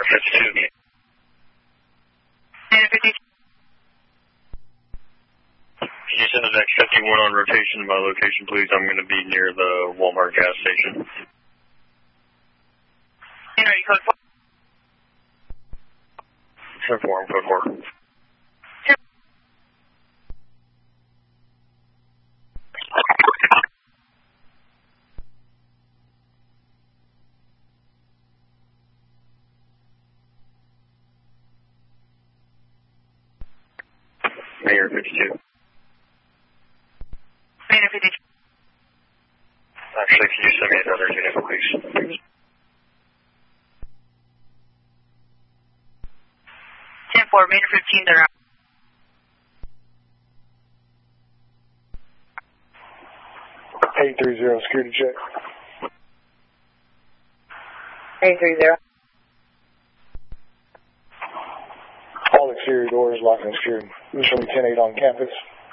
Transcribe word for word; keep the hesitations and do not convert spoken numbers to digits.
fifty-two. Can you send the next fifty-one on rotation to my location, please? I'm going to be near the Walmart gas station. And are you code four? Code four, I'm code four. Mayor fifty-two. Mayor fifty-two. Actually, can you send me another unit, please? ten four, Mayor fifteen, they're out. eight three zero, security check. eight three zero. All exterior doors locked and secured. Usually ten eight on campus.